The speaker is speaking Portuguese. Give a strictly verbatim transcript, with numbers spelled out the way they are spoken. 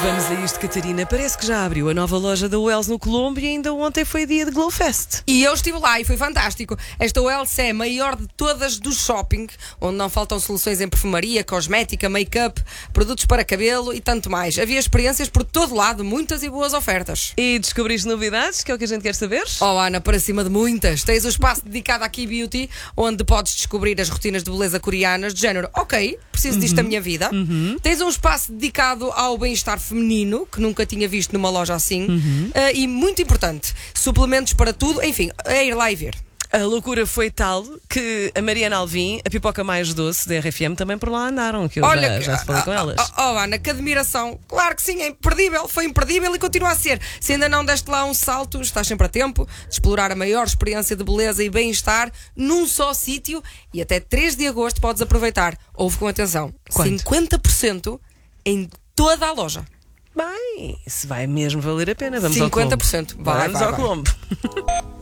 Vamos a isto, Catarina. Parece que já abriu a nova loja da Wells no Colombo e ainda ontem foi dia de Glow Fest. E eu estive lá e foi fantástico. Esta Wells é a maior de todas do shopping, onde não faltam soluções em perfumaria, cosmética, make-up, produtos para cabelo e tanto mais. Havia experiências por todo lado, muitas e boas ofertas. E descobriste novidades, que é o que a gente quer saber? Oh Ana, para cima de muitas. Tens o espaço dedicado à Key Beauty, onde podes descobrir as rotinas de beleza coreanas, de género, ok, preciso disto Uhum. na minha vida. Uhum. Tens um espaço dedicado ao bem-estar feminino, que nunca tinha visto numa loja assim. Uhum. Uh, e muito importante, suplementos para tudo. Enfim, é ir lá e ver. A loucura foi tal que a Mariana Alvim, a pipoca mais doce da R F M, também por lá andaram, que eu Olha, já, já se falei com elas. Oh, oh, Ana, que admiração. Claro que sim, é imperdível, foi imperdível e continua a ser. Se ainda não deste lá um salto, estás sempre a tempo de explorar a maior experiência de beleza e bem-estar num só sítio e até três de agosto podes aproveitar. Ouve com atenção, Quanto? cinquenta por cento em toda a loja. Bem, isso vai mesmo valer a pena. Vamos cinquenta por ao cento. Colombo. Vai, Vamos vai, ao vai. Colombo.